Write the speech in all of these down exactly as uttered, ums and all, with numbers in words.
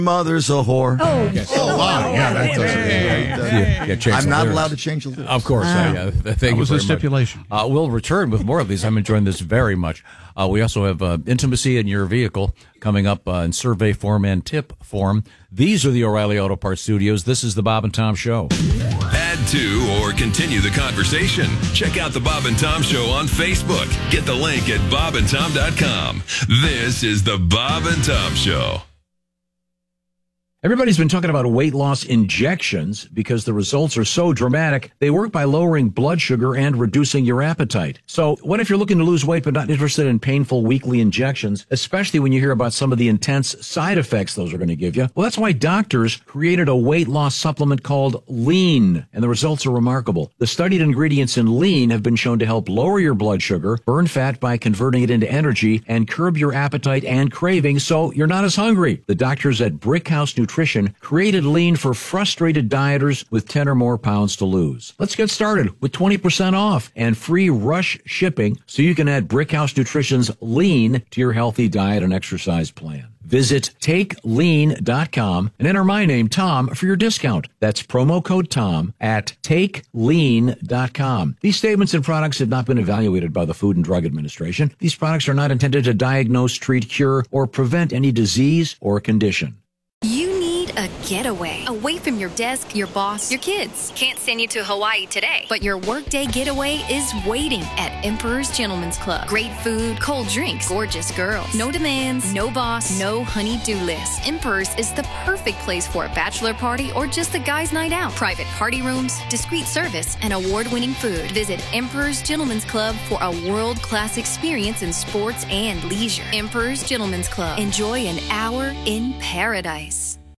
Mother's a whore. Oh, yes. Oh, wow. Yeah, that's a, yeah, yeah, change I'm the not lyrics. allowed to change the lyrics. Of course. Wow. Uh, yeah, thank That you was very a stipulation. much. Uh, we'll return with more of these. I'm enjoying this very much. Uh, we also have uh, intimacy in your vehicle coming up uh, in survey form and tip form. These are the O'Reilly Auto Parts Studios. This is the Bob and Tom Show. Add to or continue the conversation. Check out the Bob and Tom Show on Facebook. Get the link at bob and tom dot com. This is the Bob and Tom Show. Everybody's been talking about weight loss injections because the results are so dramatic. They work by lowering blood sugar and reducing your appetite. So what if you're looking to lose weight but not interested in painful weekly injections, especially when you hear about some of the intense side effects those are going to give you? Well, that's why doctors created a weight loss supplement called Lean, and the results are remarkable. The studied ingredients in Lean have been shown to help lower your blood sugar, burn fat by converting it into energy, and curb your appetite and cravings so you're not as hungry. The doctors at Brickhouse Nutrition Nutrition created Lean for frustrated dieters with ten or more pounds to lose. Let's get started with twenty percent off and free rush shipping so you can add Brickhouse Nutrition's Lean to your healthy diet and exercise plan. Visit take lean dot com and enter my name, Tom, for your discount. That's promo code Tom at take lean dot com. These statements and products have not been evaluated by the Food and Drug Administration. These products are not intended to diagnose, treat, cure, or prevent any disease or condition. You need a getaway. Away from your desk, your boss, your kids. Can't send you to Hawaii today, but your workday getaway is waiting at Emperor's Gentleman's Club. Great food, cold drinks, gorgeous girls. No demands, no boss, no honey-do list. Emperor's is the perfect place for a bachelor party or just a guy's night out. Private party rooms, discreet service, and award-winning food. Visit Emperor's Gentleman's Club for a world-class experience in sports and leisure. Emperor's Gentleman's Club. Enjoy an hour in paradise.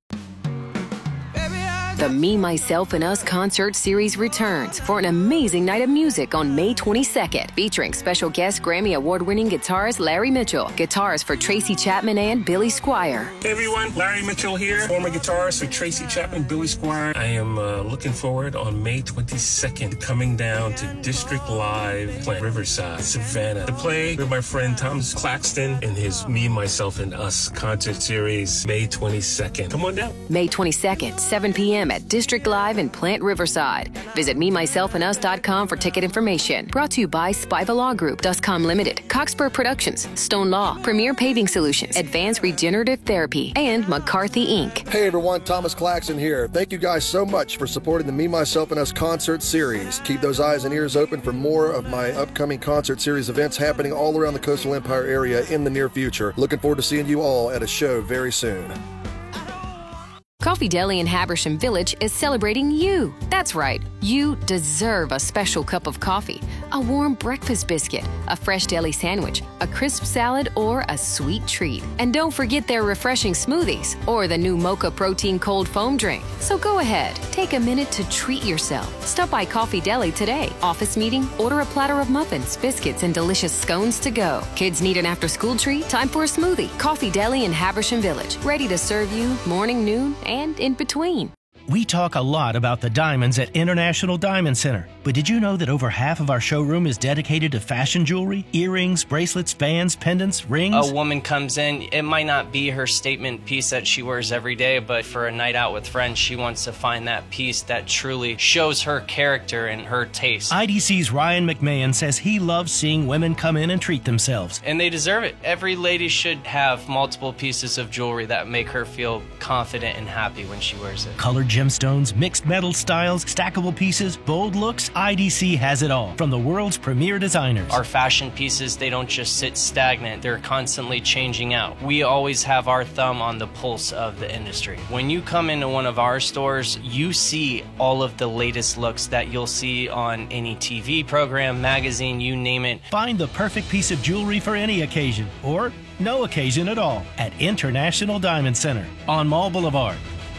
The Me, Myself, and Us concert series returns for an amazing night of music on May twenty-second, featuring special guest Grammy Award-winning guitarist Larry Mitchell, guitars for Tracy Chapman and Billy Squier. Hey everyone, Larry Mitchell here, former guitarist for Tracy Chapman, Billy Squier. I am uh, looking forward on May twenty-second, coming down to District Live, Plant Riverside, Savannah, to play with my friend Thomas Claxton and his Me, Myself, and Us concert series, May twenty-second. Come on down. May twenty-second, seven p.m. at District Live in Plant Riverside. Visit me myself and us dot com for ticket information. Brought to you by Spiva Law Group, Duscom Limited, Coxburg Productions, Stone Law, Premier Paving Solutions, Advanced Regenerative Therapy, and McCarthy Incorporated. Hey everyone, Thomas Claxton here. Thank you guys so much for supporting the Me, Myself, and Us concert series. Keep those eyes and ears open for more of my upcoming concert series events happening all around the Coastal Empire area in the near future. Looking forward to seeing you all at a show very soon. Coffee Deli in Habersham Village is celebrating you. That's right, you deserve a special cup of coffee, a warm breakfast biscuit, a fresh deli sandwich, a crisp salad, or a sweet treat. And don't forget their refreshing smoothies or the new Mocha Protein Cold Foam Drink. So go ahead, take a minute to treat yourself. Stop by Coffee Deli today. Office meeting? Order a platter of muffins, biscuits, and delicious scones to go. Kids need an after-school treat? Time for a smoothie. Coffee Deli in Habersham Village. Ready to serve you morning, noon, and in between. We talk a lot about the diamonds at International Diamond Center, but did you know that over half of our showroom is dedicated to fashion jewelry, earrings, bracelets, bands, pendants, rings? A woman comes in, it might not be her statement piece that she wears every day, but for a night out with friends, she wants to find that piece that truly shows her character and her taste. I D C's Ryan McMahon says he loves seeing women come in and treat themselves. And they deserve it. Every lady should have multiple pieces of jewelry that make her feel confident and happy when she wears it. Colored gemstones, mixed metal styles, stackable pieces, bold looks, I D C has it all from the world's premier designers. Our fashion pieces, they don't just sit stagnant, they're constantly changing out. We always have our thumb on the pulse of the industry. When you come into one of our stores, you see all of the latest looks that you'll see on any T V program, magazine, you name it. Find the perfect piece of jewelry for any occasion, or no occasion at all, at International Diamond Center on Mall Boulevard.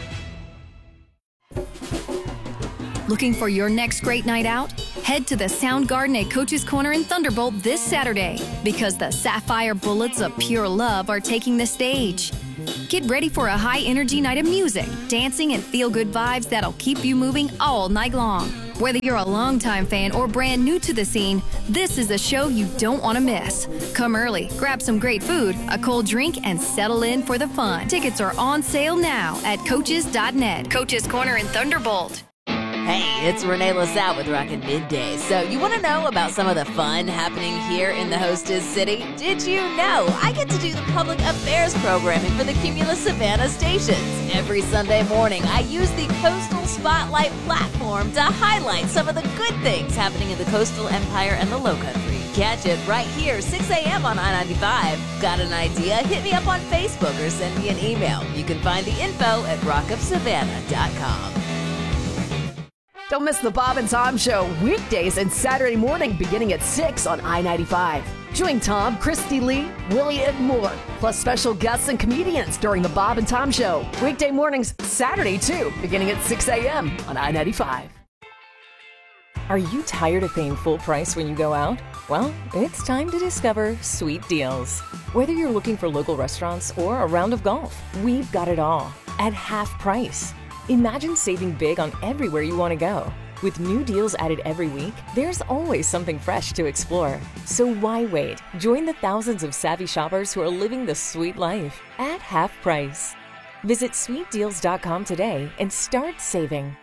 Looking for your next great night out? Head to the Sound Garden at Coach's Corner in Thunderbolt this Saturday because the Sapphire Bullets of Pure Love are taking the stage. Get ready for a high-energy night of music, dancing, and feel-good vibes that'll keep you moving all night long. Whether you're a longtime fan or brand new to the scene, this is a show you don't want to miss. Come early, grab some great food, a cold drink, and settle in for the fun. Tickets are on sale now at coaches dot net. Coach's Corner in Thunderbolt. Hey, it's Renee LaSalle with Rockin' Midday. So you want to know about some of the fun happening here in the Hostess City? Did you know I get to do the public affairs programming for the Cumulus Savannah stations? Every Sunday morning, I use the Coastal Spotlight platform to highlight some of the good things happening in the Coastal Empire and the Lowcountry. Catch it right here, six a.m. on I ninety-five. Got an idea? Hit me up on Facebook or send me an email. You can find the info at rock up savannah dot com. Don't miss the Bob and Tom Show weekdays and Saturday morning beginning at six on I ninety-five. Join Tom, Christy Lee, Willie, and more, plus special guests and comedians during the Bob and Tom Show. Weekday mornings, Saturday too, beginning at six a.m. on I ninety-five. Are you tired of paying full price when you go out? Well, it's time to discover Sweet Deals. Whether you're looking for local restaurants or a round of golf, we've got it all at half price. Imagine saving big on everywhere you want to go. With new deals added every week, there's always something fresh to explore. So why wait? Join the thousands of savvy shoppers who are living the sweet life at half price. Visit sweet deals dot com today and start saving.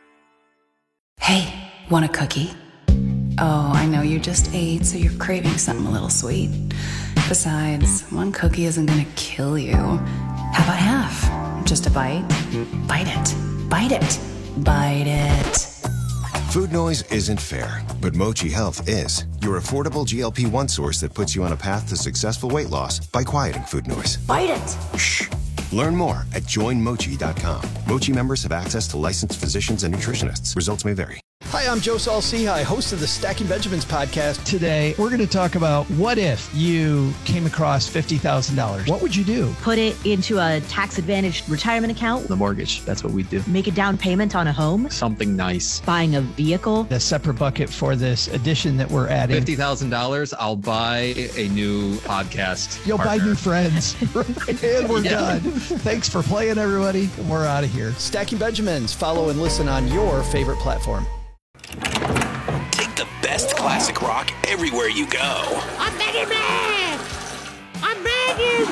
Hey, want a cookie? Oh, I know you just ate, so you're craving something a little sweet. Besides, one cookie isn't gonna kill you. How about half? Just a bite? Bite it. Bite it. Bite it. Food noise isn't fair, but Mochi Health is. Your affordable G L P one source that puts you on a path to successful weight loss by quieting food noise. Bite it. Shh. Learn more at join mochi dot com. Mochi members have access to licensed physicians and nutritionists. Results may vary. Hi, I'm Joe Saul-Sehy, host of the Stacking Benjamins podcast. Today, we're going to talk about what if you came across fifty thousand dollars. What would you do? Put it into a tax-advantaged retirement account. The mortgage, that's what we do. Make a down payment on a home. Something nice. Buying a vehicle. A separate bucket for this addition that we're adding. fifty thousand dollars, I'll buy a new podcast You'll partner. buy new friends. And we're yeah. done. Thanks for playing, everybody. We're out of here. Stacking Benjamins. Follow and listen on your favorite platform. Take the best classic rock everywhere you go. I'm begging man! I'm begging!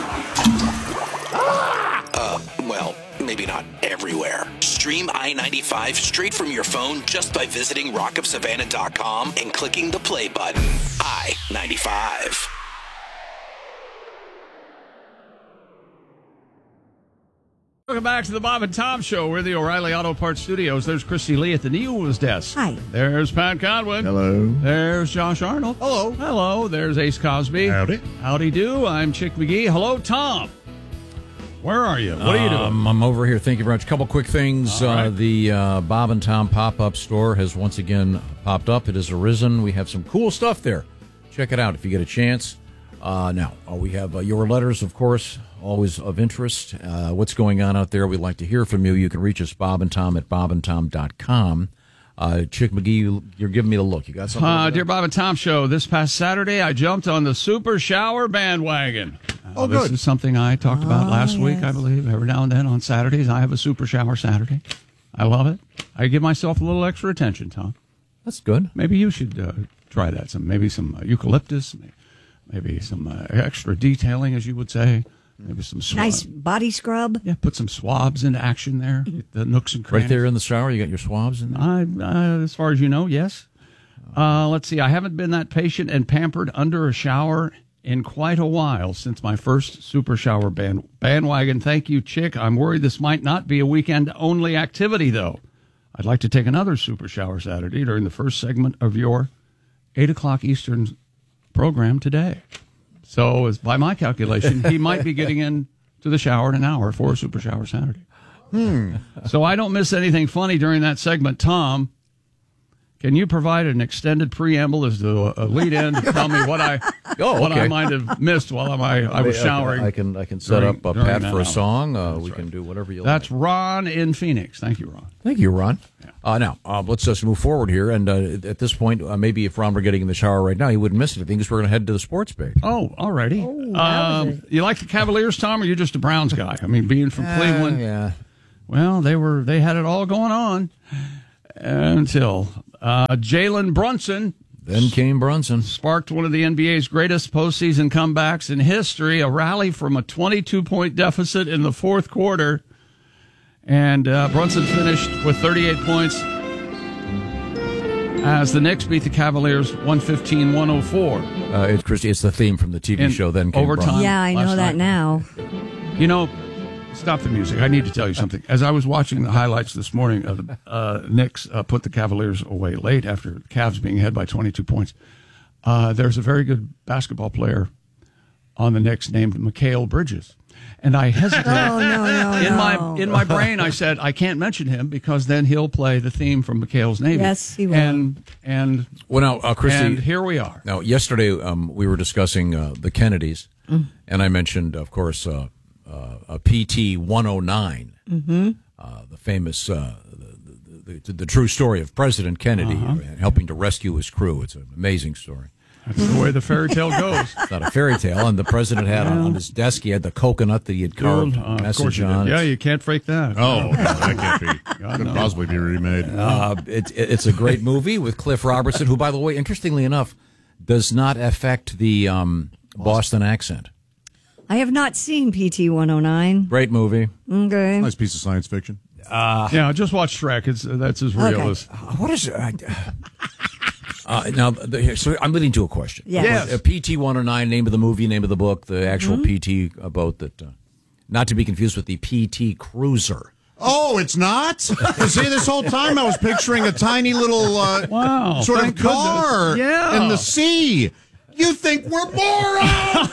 Ah! Uh, well, maybe not everywhere. Stream I ninety-five straight from your phone just by visiting rock up savannah dot com and clicking the play button. I ninety-five. Welcome back to the Bob and Tom Show. We're the O'Reilly Auto Parts Studios. There's Christy Lee at the News desk. Hi. There's Pat Conway. Hello. There's Josh Arnold. Hello. Hello. There's Ace Cosby. Howdy. Howdy do. I'm Chick McGee. Hello, Tom. Where are you? What are you doing? Um, I'm over here. Thank you very much. A couple quick things. All right. Uh, the uh, Bob and Tom pop-up store has once again popped up. It has arisen. We have some cool stuff there. Check it out if you get a chance. Uh, now, uh, we have uh, your letters, of course, always of interest. Uh, what's going on out there? We'd like to hear from you. You can reach us, Bob and Tom, at bob and tom dot com. Uh, Chick McGee, you, you're giving me the look. You got something? Uh, dear Bob and Tom Show, this past Saturday, I jumped on the Super Shower bandwagon. Uh, oh, this good. is something I talked about Oh, last yes. week, I believe. Every now and then on Saturdays, I have a Super Shower Saturday. I love it. I give myself a little extra attention, Tom. That's good. Maybe you should uh, try that. Some Maybe some uh, eucalyptus, maybe. Maybe some uh, extra detailing, as you would say. Maybe some swab. Nice body scrub. Yeah, put some swabs into action there. Get the nooks and crannies. Right there in the shower, you got your swabs in there? I, uh, as far as you know, yes. Uh, let's see. I haven't been that patient and pampered under a shower in quite a while since my first Super Shower band, bandwagon. Thank you, Chick. I'm worried this might not be a weekend-only activity, though. I'd like to take another Super Shower Saturday during the first segment of your eight o'clock Eastern program today. So, as by my calculation, he might be getting in to the shower in an hour for a Super Shower Saturday. Hmm. So I don't miss anything funny during that segment. Tom, can you provide an extended preamble as to a lead in to tell me what I oh, what okay. I might have missed while I, I was showering? I can I can set during, up a during Pat that for a hour. song. Uh, we right. can do whatever you That's like. Ron in Phoenix. Thank you, Ron. Thank you, Ron. Yeah. Uh, now, uh, let's just move forward here. And uh, at this point, uh, maybe if Ron were getting in the shower right now, he wouldn't miss anything because we're going to head to the sports page. Oh, alrighty. Oh, that was um, you like the Cavaliers, Tom, or you're just a Browns guy? I mean, being from Cleveland. Uh, yeah. Well, they were they had it all going on until Uh, Jalen Brunson. Then came Brunson. Sparked one of the N B A's greatest postseason comebacks in history, a rally from a twenty-two point deficit in the fourth quarter. And uh, Brunson finished with thirty-eight points as the Knicks beat the Cavaliers one fifteen to one oh four. Uh, it's, Christy, it's the theme from the T V In show, Then Came overtime. Brunson. Yeah, I know that now. You know, stop the music. I need to tell you something. As I was watching the highlights this morning, of the uh, Knicks uh, put the Cavaliers away late after the Cavs being ahead by twenty-two points. Uh, there's a very good basketball player on the Knicks named Mikal Bridges. And I hesitated. Oh, no, no, in no. my in my brain, I said I can't mention him because then he'll play the theme from McHale's Navy. Yes, he will. And and well, now, uh, Christy, and here we are. Now, yesterday um, we were discussing uh, the Kennedys, mm. and I mentioned, of course, uh, uh, a P T one oh nine, mm-hmm. uh, the famous, uh, the, the, the, the true story of President Kennedy Uh-huh. uh, helping to rescue his crew. It's an amazing story. That's the way the fairy tale goes. It's not a fairy tale. And the president had on, on his desk, he had the coconut that he had carved Uh, a of course message you did. on. Yeah, you can't fake that. Oh, no, that can't be. God, Could no. possibly be remade. Uh, it, it's a great movie with Cliff Robertson, who, by the way, interestingly enough, does not affect the um, Boston accent. I have not seen P T one oh nine. Great movie. Okay. Nice piece of science fiction. Uh, yeah, just watch Shrek. It's that's as real Okay. as. What is it? Uh, now, the, so I'm leading to a question. Yes. Yes. Uh, P T one oh nine, name of the movie, name of the book, the actual Mm-hmm. P T uh, boat that, uh, not to be confused with the P T Cruiser. Oh, it's not? You see, this whole time I was picturing a tiny little uh, Wow, sort of thank car goodness. Yeah. in the sea. You think we're morons?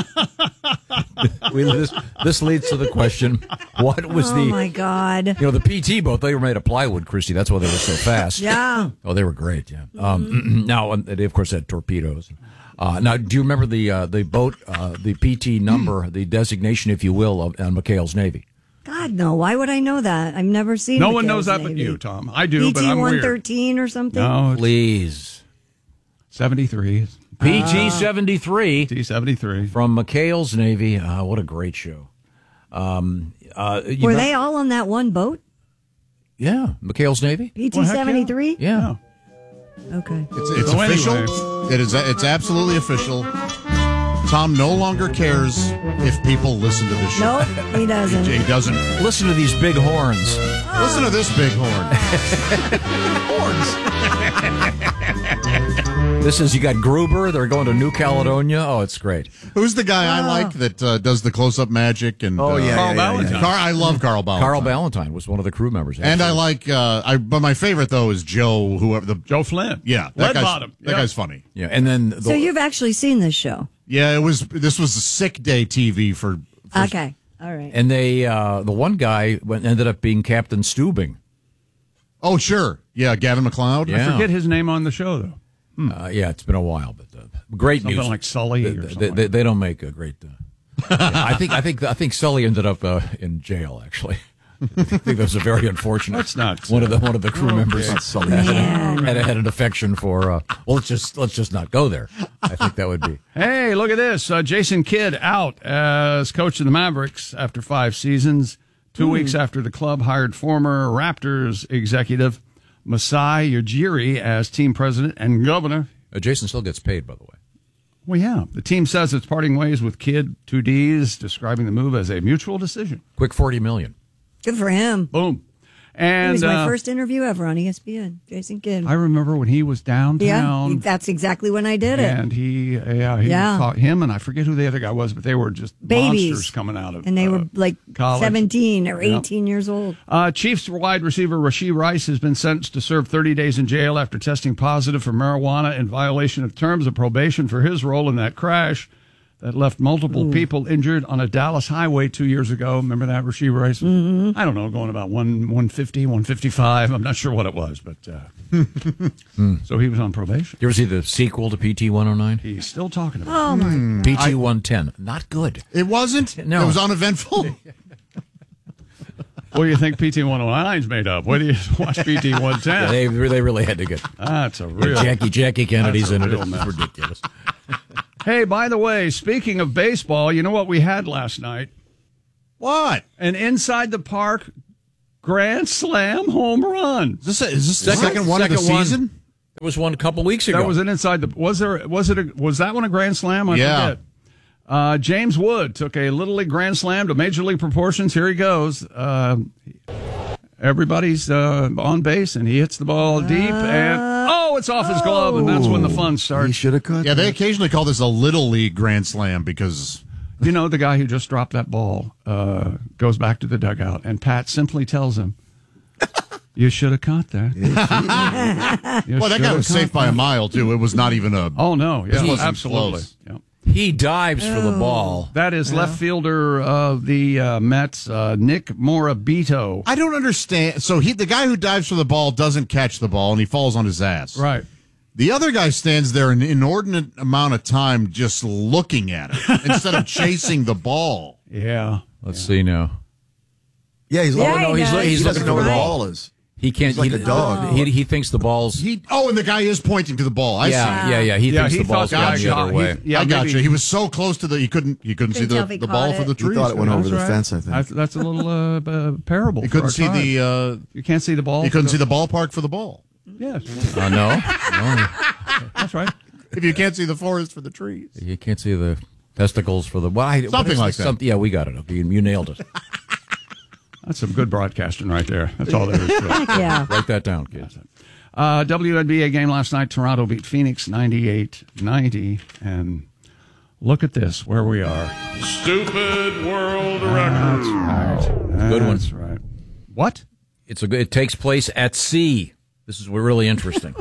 we, this, this leads to the question, what was Oh, the... my God. You know, the P T boat, they were made of plywood, Christy. That's why they were so fast. Yeah. Oh, they were great, yeah. Um, now, um, they, of course, had torpedoes. Uh, now, do you remember the uh, the boat, uh, the P T number, the designation, if you will, of, on McHale's Navy? God, no. Why would I know that? I've never seen No one McHale's knows that but Navy. you, Tom. I do, but I'm P T one weird. thirteen or something? No, Please. seventy-three. P T seventy-three. T seventy-three. From McHale's Navy. Uh, what a great show. Um, uh, you Were know- they all on that one boat? Yeah, McHale's Navy. P T seventy-three? Yeah. Okay. It's, it's So official. anyway. It is. It's absolutely official. Tom no longer cares if people listen to this show. Nope, he doesn't. He doesn't. Listen to these big horns. Listen to this big horn. This is, you got Gruber. They're going to New Caledonia. Oh, it's great. Who's the guy I like that uh, does the close-up magic? And Oh, uh, yeah, Carl yeah, yeah, Ballantyne. yeah. Car- I love Carl Ballantyne. Carl Ballantyne was one of the crew members. And I actually. like, uh, I but my favorite though is Joe, whoever the Joe Flynn. yeah, that guy's, Leadbottom. that Yep. guy's funny. Yeah, and then the, So you've actually seen this show? Yeah, it was. This was a sick day T V for. for Okay. All right. and they uh, the one guy went, ended up being Captain Stubing. Oh sure, yeah, Gavin McLeod. Yeah. I forget his name on the show, though. Uh, yeah, it's been a while, but uh, great Something music. like Sully They, or they, something. they, they don't make a great. Uh, yeah, I think I think I think Sully ended up uh, in jail. Actually, I think that was a very unfortunate. That's not one of the one of the crew Okay. members Sully. had, Man. had, had an affection for. Uh, well, let's just let's just not go there. I think that would be. Hey, look at this. Uh, Jason Kidd out as coach of the Mavericks after five seasons. Two weeks after the club hired former Raptors executive Masai Ujiri as team president and governor. Uh, Jason still gets paid, by the way. Well, yeah. The team says it's parting ways with Kidd, two D's, describing the move as a mutual decision. Quick forty million. Good for him. Boom. It And was my uh, first interview ever on E S P N. Jason Kidd. I remember when he was Yeah, downtown. that's exactly when I did it. And he, yeah, he Yeah. caught him, and I forget who the other guy was, but they were just Babies. monsters coming out of And they uh, were like college. seventeen or Yep. eighteen years old. Uh, Chiefs wide receiver Rashee Rice has been sentenced to serve thirty days in jail after testing positive for marijuana in violation of terms of probation for his role in that crash that left multiple Ooh. people injured on a Dallas highway two years ago. Remember that, Rashee Rice? Mm-hmm. I don't know, going about one, 150, one fifty-five. I'm not sure what it was, but uh, so he was on probation. You ever see the sequel to P T one oh nine? He's still talking about Oh, my. P T one ten. Not good. It wasn't. No. It was uneventful. it. What do you think P T one oh nine's made up? What do you watch P T one ten? Yeah, they, they really had to get That's a real... Jackie Jackie Kennedy's That's a in it. real It's mess. ridiculous. Hey, by the way, speaking of baseball, you know what we had last night? What? An inside the park grand slam home run. Is this, a, is this the Second- second one of the second one. season? was one a couple weeks ago. That was an inside the. Was there? Was it? A, was that one a grand slam? I Yeah. forget. Uh, James Wood took a Little League grand slam to major league proportions. Here he goes. Uh, everybody's uh, on base, and he hits the ball deep, and oh, it's off his glove, and that's when the fun starts. He should have cut. Yeah, they occasionally call this a Little League grand slam because you know the guy who just dropped that ball uh, goes back to the dugout, and Pat simply tells him, "You should have caught that." You well, that guy shoulda was caught safe by a that. mile too. It was not even a. Oh no! this Yeah, wasn't absolutely. close. Yeah. He dives for the ball. That is left fielder of the uh, Mets, uh, Nick Morabito. I don't understand. So he, the guy who dives for the ball, doesn't catch the ball, and he falls on his ass. Right. The other guy stands there an inordinate amount of time just looking at it instead of chasing the ball. Yeah. Let's see now. Yeah, he's, Yeah, oh, no, he he's, does. he's He looking doesn't for where the know. ball is. He can't. He's like he, a dog. He, he thinks the ball's. He oh, and the guy is pointing to the ball. I yeah, see. yeah, yeah. He Yeah, thinks he the ball's thought going the the guy other got- way. he- yeah, I got maybe- you. He was so close to the he couldn't he couldn't see Couldn't tell the, if he the ball caught for it. the He trees. thought it went That's over the right. fence, I think. That's, that's a little uh, uh, parable. He for couldn't our see tribe. the uh, You can't see the ball. he couldn't for see the ballpark for the ball. Yes, Uh, no, no. that's right. If you can't see the forest for the trees. You can't see the testicles for the. Well, I, what Something is like this? that. Something- yeah, we got it. Okay, you, you nailed it. That's some good broadcasting right there. That's all there is to it. Yeah. Write that down, kids. Uh, W N B A game last night. Toronto beat Phoenix ninety-eight ninety. And look at this, where we are. Stupid world That's record. right. Good one. That's right. What? It's a. good- It takes place at sea. This is really interesting.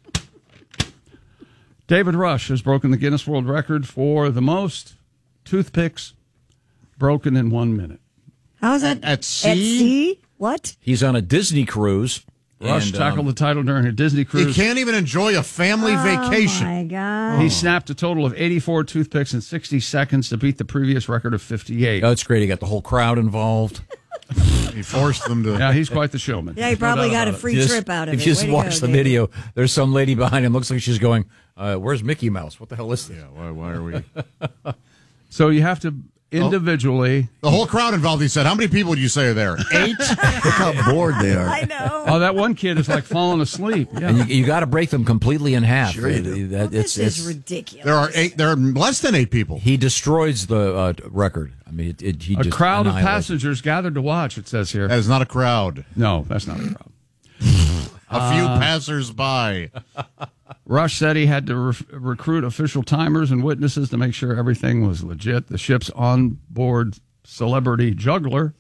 David Rush has broken the Guinness World Record for the most toothpicks broken in one minute. How's that? At sea? At sea? What? He's on a Disney cruise. Rush and, tackled um, the title during a Disney He cruise. can't even enjoy a family vacation. Oh, my God. He snapped a total of eighty-four toothpicks in sixty seconds to beat the previous record of fifty-eight. Oh, it's great. He got the whole crowd involved. He forced them to. Yeah, he's quite the showman. Yeah, he There's no probably doubt got a about it. free You just- trip out of if it. you just Way to watch go, the David. video, there's some lady behind him. Looks like she's going, uh, "Where's Mickey Mouse? What the hell is this?" Yeah, why, why are we? So you have to individually. The whole crowd involved. He said, "How many people would you say are there? Eight? Look how bored they are. I know. Oh, that one kid is like falling asleep. Yeah. And you, you got to break them completely in half. Sure you Uh, do. that- Well, it's, this is it's- ridiculous. There are eight. There are less than eight people. he destroys the uh, record. I mean, it, it, he A just crowd of annihilates it. passengers gathered to watch, it says here. That is not a crowd. No, that's not a crowd. A few Uh, passers-by. Rush said he had to re- recruit official timers and witnesses to make sure everything was legit. The ship's onboard celebrity juggler.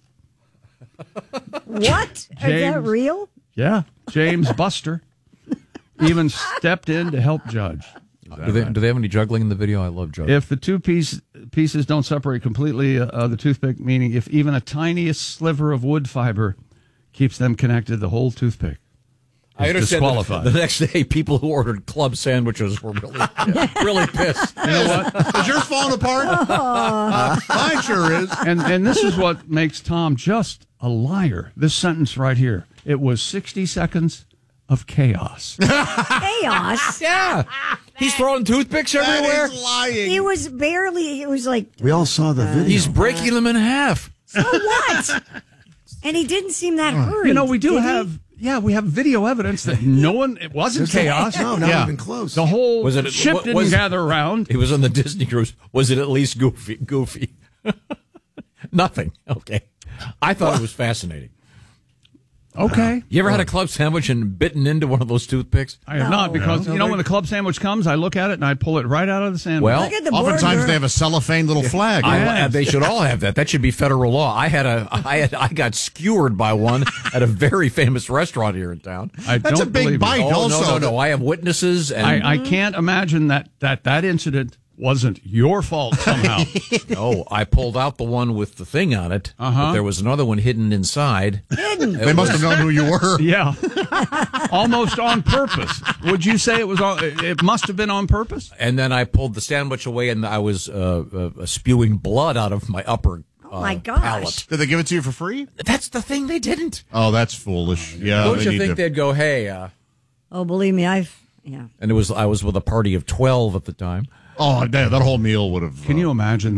What? Is that James- real? Yeah, James Buster even stepped in to help judge. Do they, do they have any juggling in the video? I love juggling. If the two piece, pieces don't separate completely, uh, the toothpick, meaning if even a tiniest sliver of wood fiber keeps them connected, the whole toothpick I is understand disqualified. that the next day, people who ordered club sandwiches were really, really pissed. You know what? Is yours falling apart? Uh, mine sure is. And and this is what makes Tom just a liar. This sentence right here. It was sixty seconds of chaos. Chaos. Yeah. He's throwing toothpicks everywhere. That is lying. He was barely, it was like, We all saw the video. He's breaking them in half. so what? And he didn't seem that hurried. You know, we do did he? have, yeah, we have video evidence that no one, it wasn't There's chaos. No, not Yeah. even close. The whole Was it- ship what- didn't was- gather around. He was on the Disney cruise. Was it at least goofy? Goofy. Nothing. Okay. I thought it was fascinating. Okay. You ever had a club sandwich and bitten into one of those toothpicks? I have not, because, No. you know, when the club sandwich comes, I look at it and I pull it right out of the sandwich. Well, Look at the Oftentimes border. they have a cellophane little flag. I, Yeah. they should all have that. That should be federal law. I had a, I had, I got skewered by one at a very famous restaurant here in town. I That's don't a big believe bite. it. Oh also, no, no, no! I have witnesses, and I, I can't imagine that, that that incident wasn't your fault somehow. oh, I pulled out the one with the thing on it. Uh-huh. But there was another one hidden inside. Hidden. They must have known who you were. Yeah. Almost on purpose. Would you say it was on, it must have been on purpose? And then I pulled the sandwich away, and I was uh, uh, spewing blood out of my upper Oh, my uh, gosh. palate. Did they give it to you for free? That's the thing. They didn't. Oh, that's foolish. Yeah, Don't they you need think to- they'd go, "Hey"? Uh, Oh, believe me, I've, yeah. and it was I was with a party of twelve at the time. Oh, that, that whole meal would have. Can uh, you imagine that?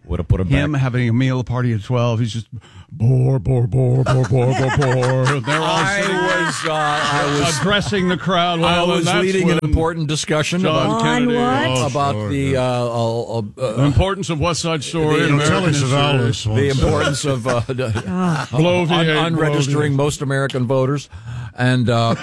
Would have put him him back. having a meal party at twelve. He's just bore, bore, bore, bore, bore, bore, bore. They're all I sitting there was, uh, I was addressing the crowd. Well, I was and that's leading an when important discussion John about, Kennedy, what? about sure, the uh, uh, uh, the importance of West Side Story. The- in Tell American us history. about this one. the importance of uh, Bloviate, un- unregistering Bloviate. most American voters, and uh,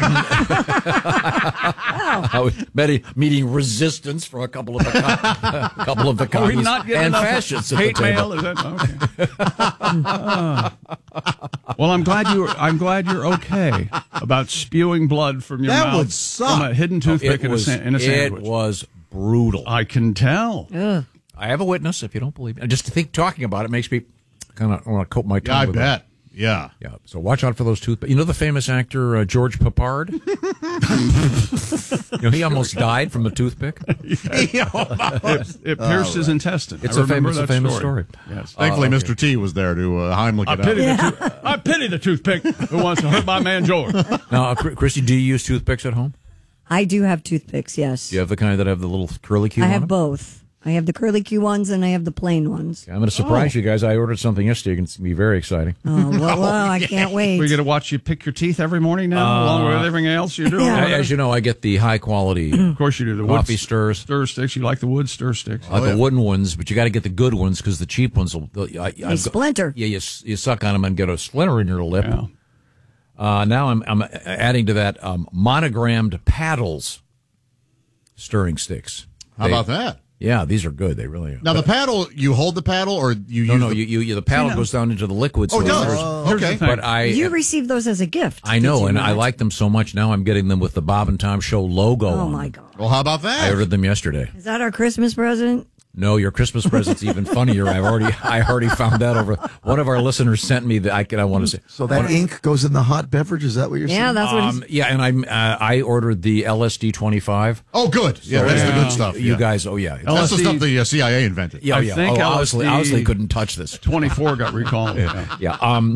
I was meeting, meeting resistance from a couple of the co- a couple of the Are we communists not getting and enough fascists at hate the table. mail? Is that okay? Ah. Well, I'm glad you. I'm glad you're okay about spewing blood from your That mouth would suck. from a hidden toothpick It in, was, a, sa- in a sandwich. it was brutal. I can tell. Ugh. I have a witness. If you don't believe me, just to think talking about it makes me kind of want to coat my tongue. Yeah, I with bet. It. Yeah. Yeah. So watch out for those toothpicks. You know the famous actor uh, George Papard? You know, he almost died from a toothpick. It, it pierced his intestine. It's I a remember famous, a that famous story. Yes. Thankfully, Uh, okay. Mister T was there to uh, Heimlich I it pity, out. the tooth- I pity the toothpick who wants to hurt my man George. Now, uh, Chr- Christy, do you use toothpicks at home? I do have toothpicks, yes. Do you have the kind that have the little curly Q I on have them? both. I have the curly Q ones and I have the plain ones. I'm going to surprise you guys. I ordered something yesterday. It's going to be very exciting. Oh, well, well I can't wait. We're going to watch you pick your teeth every morning now, Uh, along with everything else you do. Yeah. As you know, I get the high quality Of course you do. The coffee wood stirs. stir sticks. You like the wood stir sticks. I like the wooden ones, but you got to get the good ones because the cheap ones will they'll- I, They splinter. Yeah, you, s- you suck on them and get a splinter in your lip. Yeah. Uh, now I'm, I'm adding to that um, monogrammed paddles stirring sticks. How They- about that? Yeah, these are good. They really are. Now, the paddle, you hold the paddle or you no, use no, the... you, you, you the paddle You know. goes down into the liquid. Oh, it it does? stirs. Oh, Here's okay. the thing. But I, You received those as a gift. I know, did you and I not? like them so much. Now I'm getting them with the Bob and Tom Show logo. Oh, on my them. God. Well, how about that? I ordered them yesterday. Is that our Christmas present? No, your Christmas present's even funnier. I've already, I already found that over. One of our listeners sent me that I can. I want to say. So that ink goes in the hot beverage? Is that what you're saying? Yeah, that's what Um, yeah, and I'm. Uh, I ordered the L S D twenty-five. Oh, good. Yeah, that's the yeah. good stuff. You yeah. guys, oh yeah, That's the L S D stuff the uh, C I A invented. yeah, I yeah. think oh, obviously, L S D obviously couldn't touch this. twenty-four got recalled. Yeah. Yeah. Um.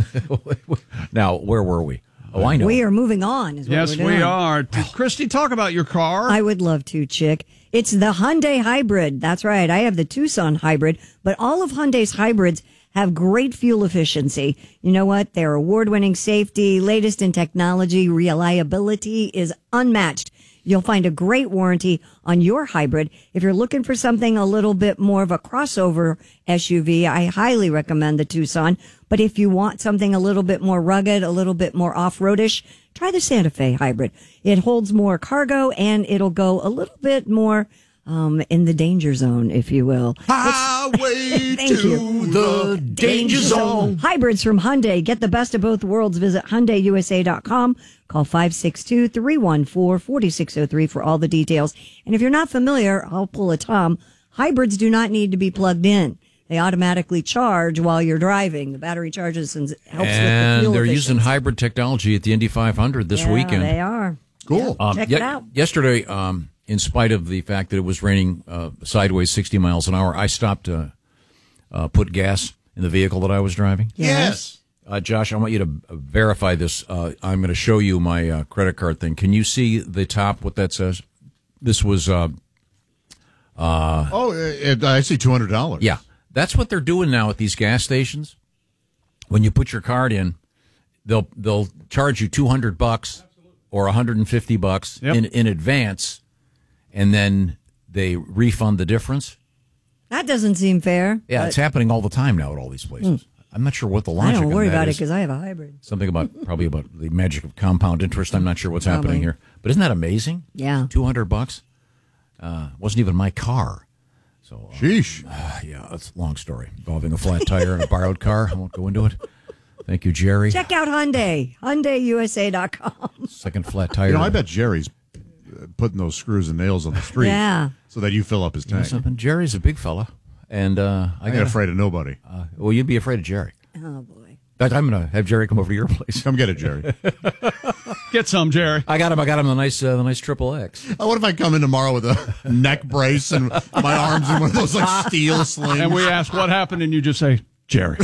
Now, where were we? Oh, I know. We are moving on. Is what Yes, we're we doing. are. Christy, talk about your car. I would love to, Chick. It's the Hyundai Hybrid. That's right. I have the Tucson Hybrid, but all of Hyundai's hybrids have great fuel efficiency. You know what? Their award-winning safety, latest in technology, reliability is unmatched. You'll find a great warranty on your hybrid. If you're looking for something a little bit more of a crossover S U V, I highly recommend the Tucson. But if you want something a little bit more rugged, a little bit more off-roadish, try the Santa Fe Hybrid. It holds more cargo and it'll go a little bit more um, in the danger zone, if you will. Highway Thank to you. the danger zone. Hybrids from Hyundai. Get the best of both worlds. Visit Hyundai U S A dot com. Call five six two, three one four, four six zero three for all the details. And if you're not familiar, I'll pull a Tom. Hybrids do not need to be plugged in. They automatically charge while you're driving. The battery charges and helps with the And fuel they're efficiency. using hybrid technology at the Indy five hundred this Yeah, weekend. They are. Cool. Yeah, Um, check ye- it out. Yesterday, um, in spite of the fact that it was raining uh, sideways sixty miles an hour, I stopped to uh, put gas in the vehicle that I was driving. Yes. Uh, Josh, I want you to uh, verify this. Uh, I'm going to show you my uh, credit card thing. Can you see the top, what that says? This was, uh, uh, Oh, it, I see two hundred dollars. yeah, that's what they're doing now at these gas stations. When you put your card in, they'll they'll charge you two hundred bucks or one hundred fifty bucks Yep. in, in advance, and then they refund the difference. That doesn't seem fair. Yeah, but it's happening all the time now at all these places. I'm not sure what the I logic don't worry of that about it is. because I have a hybrid. Something about probably about the magic of compound interest. I'm not sure what's Probably. happening here, but isn't that amazing? Yeah. two hundred bucks. Uh, wasn't even my car. So, uh, Sheesh. uh, yeah, that's a long story involving a flat tire and a borrowed car. I won't go into it. Thank you, Jerry. Check out Hyundai. Hyundai U S A dot com. Second flat tire. You know, I bet Jerry's uh, putting those screws and nails on the street Yeah. so that you fill up his You know tank. something? Jerry's a big fella, and uh, I I ain't got afraid of nobody. Uh, well, you'd be afraid of Jerry. Oh, boy. In fact, I'm going to have Jerry come over to your place. Come get it, Jerry. Get some, Jerry. I got him. I got him the nice, uh, the nice triple X. Oh, what if I come in tomorrow with a neck brace and my arms in one of those like steel slings? And we ask what happened, and you just say, Jerry.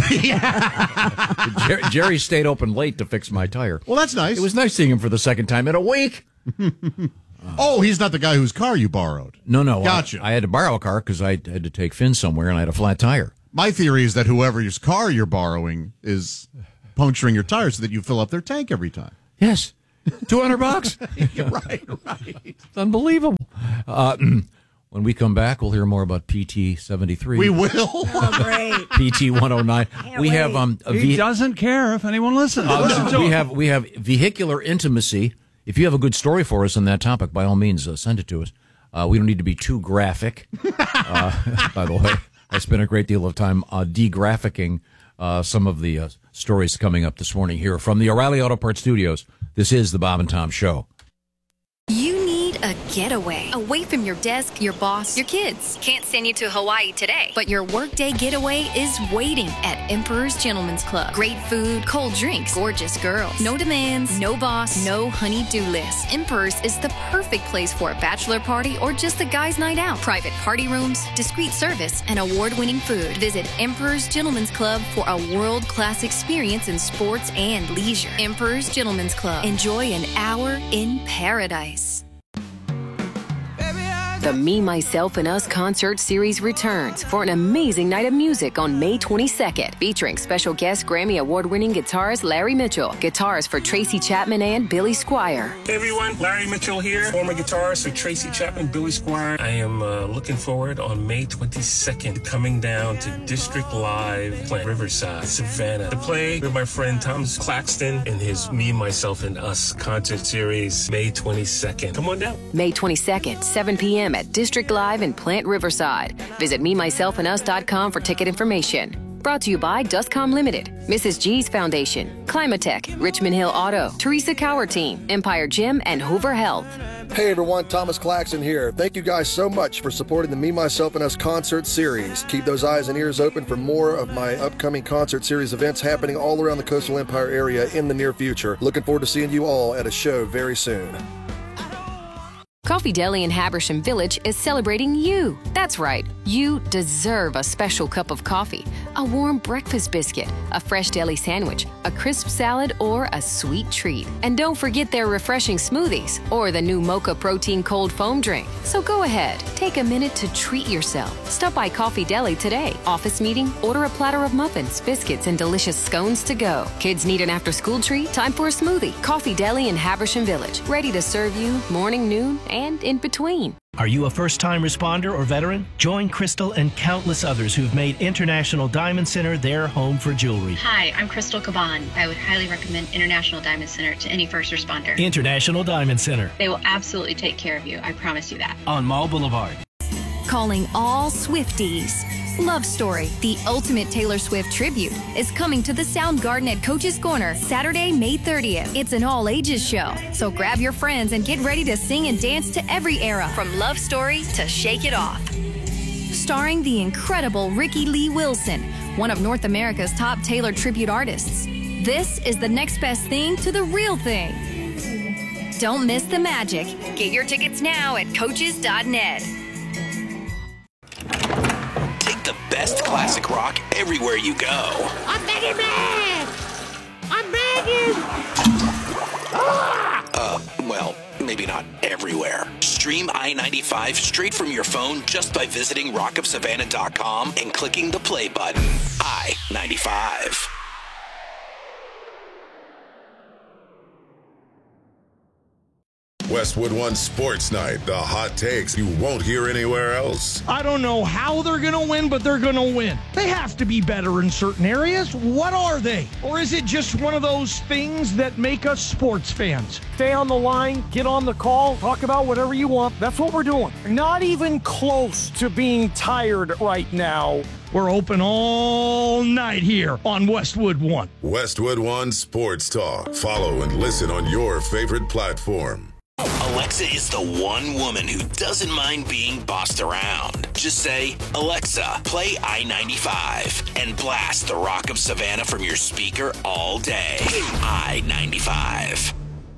Jerry, Jerry stayed open late to fix my tire. Well, that's nice. It was nice seeing him for the second time in a week. Oh, he's not the guy whose car you borrowed. No, no. Gotcha. I, I had to borrow a car because I had to take Finn somewhere, and I had a flat tire. My theory is that whoever's car you're borrowing is puncturing your tires so that you fill up their tank every time. Yes. two hundred bucks. right, right. It's unbelievable. Uh, when we come back, we'll hear more about P T seventy-three. We will. Oh, great. P T one oh nine. We wait. have um a He ve- doesn't care if anyone listens. uh, Listen to we him. have we have vehicular intimacy. If you have a good story for us on that topic, by all means, uh, send it to us. Uh, we don't need to be too graphic. Uh, by the way, I spent a great deal of time uh, de-graphicking uh, some of the uh, stories coming up this morning here from the O'Reilly Auto Parts Studios. This is the Bob and Tom Show. You need a getaway away from your desk, your boss, your kids. Can't send you to Hawaii today, but your workday getaway is waiting at Emperor's Gentleman's Club. Great food, cold drinks, gorgeous girls. No demands, no boss, no honey-do list. Emperor's is the perfect place for a bachelor party or just a guy's night out. Private party rooms, discreet service, and award-winning food. Visit Emperor's Gentleman's Club for a world-class experience in sports and leisure. Emperor's Gentleman's Club. Enjoy an hour in paradise. The Me, Myself, and Us concert series returns for an amazing night of music on May twenty-second, featuring special guest Grammy Award-winning guitarist Larry Mitchell, guitars for Tracy Chapman and Billy Squire. Hey everyone, Larry Mitchell here, former guitarist for Tracy Chapman, Billy Squire. I am uh, looking forward on May twenty-second, coming down to District Live, Plant Riverside, Savannah, to play with my friend Thomas Claxton in his Me, Myself, and Us concert series, May twenty-second. Come on down. May twenty-second, seven p.m. at District Live in Plant Riverside. Visit me myself and us dot com for ticket information. Brought to you by Dustcom Limited, Missus G's Foundation, Climatech, Richmond Hill Auto, Teresa Cower Team, Empire Gym, and Hoover Health. Hey everyone, Thomas Claxton here. Thank you guys so much for supporting the Me, Myself, and Us concert series. Keep those eyes and ears open for more of my upcoming concert series events happening all around the Coastal Empire area in the near future. Looking forward to seeing you all at a show very soon. Coffee Deli in Habersham Village is celebrating you. That's right, you deserve a special cup of coffee, a warm breakfast biscuit, a fresh deli sandwich, a crisp salad, or a sweet treat. And don't forget their refreshing smoothies or the new Mocha Protein Cold Foam drink. So go ahead, take a minute to treat yourself. Stop by Coffee Deli today. Office meeting? Order a platter of muffins, biscuits, and delicious scones to go. Kids need an after-school treat? Time for a smoothie. Coffee Deli in Habersham Village, ready to serve you morning, noon, and in between. Are you a first-time responder or veteran? Join Crystal and countless others who've made International Diamond Center their home for jewelry. Hi, I'm Crystal Caban. I would highly recommend International Diamond Center to any first responder. International Diamond Center. They will absolutely take care of you. I promise you that. On Mall Boulevard. Calling all Swifties. Love Story, the ultimate Taylor Swift tribute, is coming to the Soundgarden at Coach's Corner Saturday, May thirtieth. It's an all-ages show, so grab your friends and get ready to sing and dance to every era, from Love Story to Shake It Off. Starring the incredible Ricky Lee Wilson, one of North America's top Taylor tribute artists. This is the next best thing to the real thing. Don't miss the magic. Get your tickets now at coaches dot net. The best classic rock everywhere you go. I'm begging man! I'm begging! Uh, well, maybe not everywhere. Stream I ninety-five straight from your phone just by visiting rock of savannah dot com and clicking the play button. I ninety-five. Westwood One Sports Night, the hot takes you won't hear anywhere else. I don't know how they're going to win, but they're going to win. They have to be better in certain areas. What are they? Or is it just one of those things that make us sports fans? Stay on the line, get on the call, talk about whatever you want. That's what we're doing. Not even close to being tired right now. We're open all night here on Westwood One. Westwood One Sports Talk. Follow and listen on your favorite platform. Alexa is the one woman who doesn't mind being bossed around. Just say, Alexa, play I ninety-five, and blast the Rock of Savannah from your speaker all day. I ninety-five.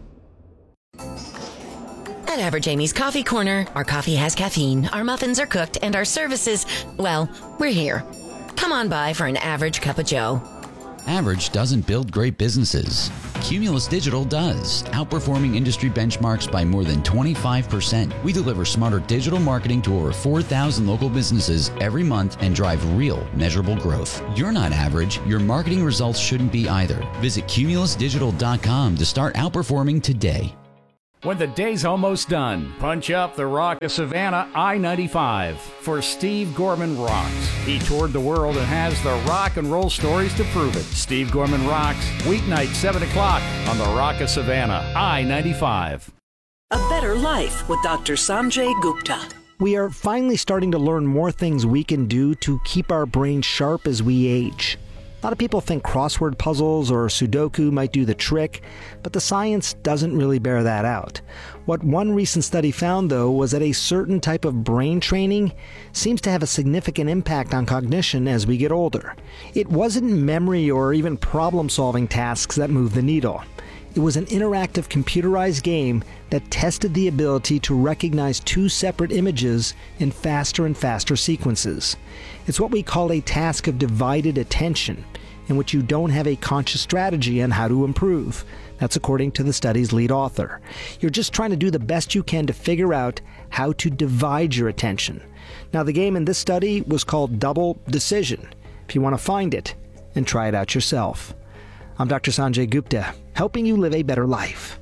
At Average Amy's Coffee Corner, our coffee has caffeine, our muffins are cooked, and our services, well, we're here. Come on by for an average cup of joe. Average doesn't build great businesses. Cumulus Digital does, outperforming industry benchmarks by more than twenty-five percent. We deliver smarter digital marketing to over four thousand local businesses every month and drive real, measurable growth. You're not average. Your marketing results shouldn't be either. Visit cumulus digital dot com to start outperforming today. When the day's almost done, punch up the Rock of Savannah I ninety-five for Steve Gorman Rocks. He toured the world and has the rock and roll stories to prove it. Steve Gorman Rocks, weeknight seven o'clock on the Rock of Savannah I ninety-five. A better life with Doctor Sanjay Gupta. We are finally starting to learn more things we can do to keep our brains sharp as we age. A lot of people think crossword puzzles or Sudoku might do the trick, but the science doesn't really bear that out. What one recent study found, though, was that a certain type of brain training seems to have a significant impact on cognition as we get older. It wasn't memory or even problem-solving tasks that moved the needle. It was an interactive computerized game that tested the ability to recognize two separate images in faster and faster sequences. It's what we call a task of divided attention, in which you don't have a conscious strategy on how to improve. That's according to the study's lead author. You're just trying to do the best you can to figure out how to divide your attention. Now, the game in this study was called Double Decision. If you want to find it and try it out yourself. I'm Doctor Sanjay Gupta, helping you live a better life.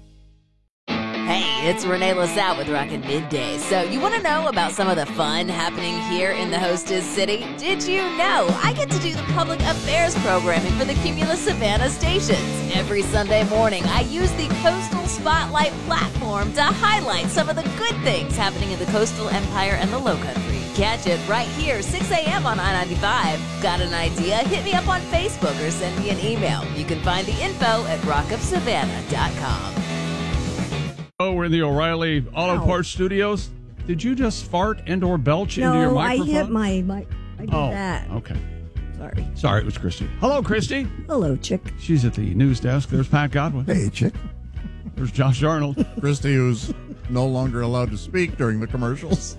Hey, it's Renee LaSalle with Rockin' Midday. So you want to know about some of the fun happening here in the hostess city? Did you know I get to do the public affairs programming for the Cumulus Savannah stations? Every Sunday morning, I use the Coastal Spotlight platform to highlight some of the good things happening in the coastal empire and the Lowcountry. Catch it right here, six a.m. on I ninety-five. Got an idea? Hit me up on Facebook or send me an email. You can find the info at rock of savannah dot com. Oh, we're in the O'Reilly Auto Parts Studios. Did you just fart and or belch no, into your microphone? I hit my mic. I did oh, that. Okay. Sorry. Sorry, it was Christy. Hello, Christy. Hello, Chick. She's at the news desk. There's Pat Godwin. Hey, Chick. There's Josh Arnold. Christy, who's no longer allowed to speak during the commercials.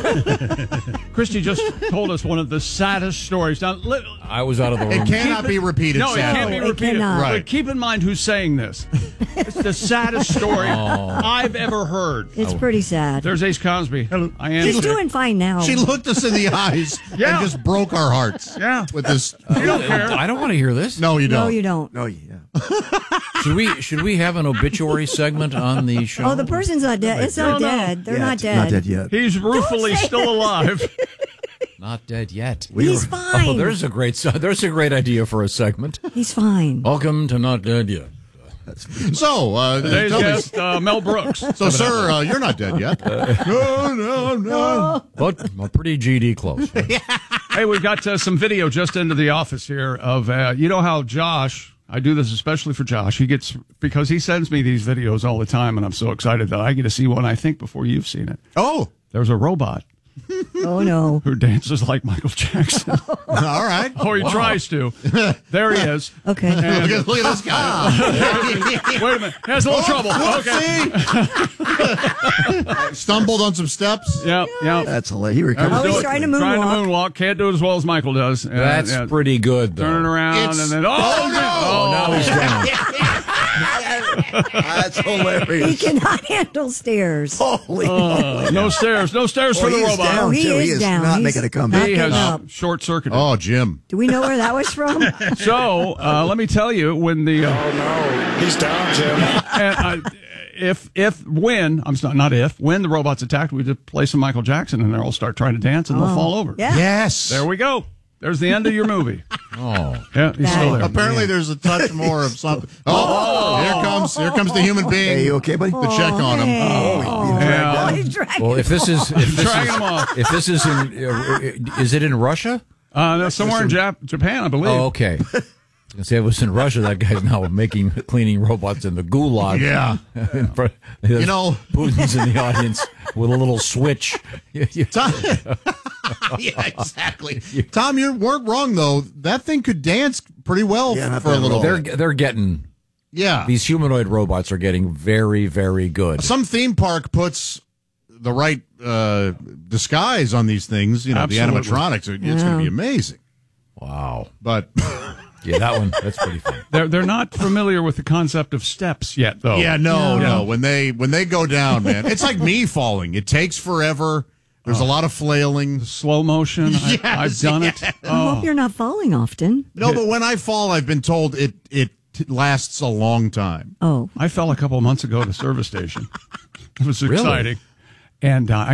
Christy just told us one of the saddest stories. Now, li- I was out of the room. It cannot Keep be it- repeated. No, it sadly. can't be No, it repeated. cannot. But Right. keep in mind who's saying this. It's the saddest story Oh. I've ever heard. It's pretty sad. There's Ace Cosby. Hello. I am. He's doing fine now. She looked us in the eyes Yeah. and just broke our hearts. Yeah. With this. You don't care. I don't want to hear this. No, you don't. No, you don't. Oh, yeah. Should we should we have an obituary segment on the show? Oh, the person's not dead. It's not No, no. dead. They're Yeah, not it's dead. Not dead yet. He's ruefully say still alive. Not dead yet. He's fine. Oh, there's a great there's a great idea for a segment. He's fine. Welcome to Not Dead Yet. So, uh, Today's tell me- guest, uh, Mel Brooks. so, sir, uh, you're not dead yet. no, no, no. But I'm pretty G D close. Hey, we've got uh, some video just into the office here of, uh, you know how Josh, I do this especially for Josh, he gets, because he sends me these videos all the time, and I'm so excited that I get to see one, I think, before you've seen it. Oh. There's a robot Oh, no. who dances like Michael Jackson. All right. Or he Wow. tries to. There he is. Okay. Look at, look at this guy. Wait a minute. He has a little trouble. Okay. Whoopsie. Stumbled on some steps. Yeah, yeah. That's hilarious. He recovered. Oh, he's Do it. trying to Trying to moonwalk. moonwalk. Can't do it as well as Michael does. Uh, That's yeah. pretty good, though. Turning around It's- and then, oh, oh, no. Oh, now he's down. That's He hilarious. cannot handle stairs. Holy Uh, no stairs. No stairs Oh, for the he is robot. down, Oh, he too. is He is down. not He's making a comeback. He backing has up. short circuited. Oh, Jim. Do we know where that was from? So uh, let me tell you, when the uh, Oh, no. He's down, Jim. and, uh, if if when I'm not not if when the robot's attacked, we just play some Michael Jackson and they'll all start trying to dance and they'll Oh, fall over. yeah. Yes. There we go. There's the end of your movie. Oh. Yeah, he's still there. Apparently, there's a touch more of something. Oh, here comes here comes the human being. Hey, you okay, buddy? To check on him. Hey. Oh, Yeah. Oh, he's dragging Well, if this is if this Dragging is, him off. if this is in uh, is it in Russia? Uh, that's somewhere in Jap- Japan, I believe. Oh, okay. I say if it was in Russia, that guy's now making cleaning robots in the gulag. Yeah. In front- You know- Putin's in the audience with a little switch. Tom, yeah, exactly. Tom, you weren't wrong though. That thing could dance pretty well Yeah, not for a bad at little. all. They're bit. they're getting Yeah. these humanoid robots are getting very very good. Some theme park puts the right uh, disguise on these things. You know, Absolutely. the animatronics. Are, it's going to be amazing. Wow. But Yeah, that one, that's pretty fun. They're they're not familiar with the concept of steps yet, though. Yeah, no, no. no. When they when they go down, man, it's like me falling. It takes forever. There's oh. a lot of flailing, slow motion. Yes, I, I've done yes. it. I oh. hope you're not falling often. No, but when I fall, I've been told it it lasts a long time. Oh, I fell a couple of months ago at a service station. It was exciting, really? and uh, I